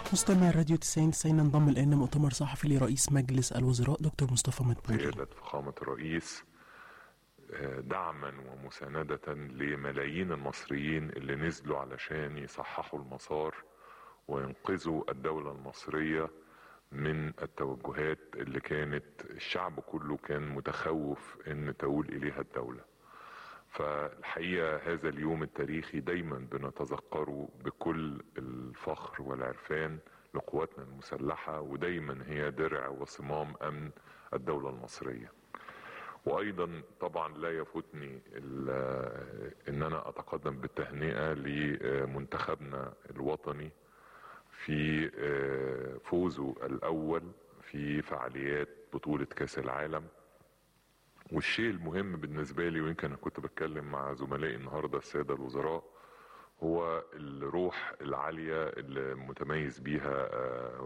مستمع راديو 90 انضم الآن مؤتمر صحفي لرئيس مجلس الوزراء دكتور مصطفى مدبولي. قيادة فخامة الرئيس دعما ومساندة لملايين المصريين اللي نزلوا علشان يصححوا المسار وينقذوا الدولة المصرية من التوجهات اللي كانت الشعب كله كان متخوف ان تؤول اليها الدولة. فالحقيقة هذا اليوم التاريخي دايما بنتذكره بكل الفخر والعرفان لقواتنا المسلحة، ودايما هي درع وصمام امن الدولة المصرية. وايضا طبعا لا يفوتني ان انا اتقدم بالتهنئة لمنتخبنا الوطني في فوزه الاول في فعاليات بطولة كاس العالم. والشيء المهم بالنسبة لي، ويمكن كنت بتكلم مع زملائي النهاردة السادة الوزراء، هو الروح العالية اللي متميز بيها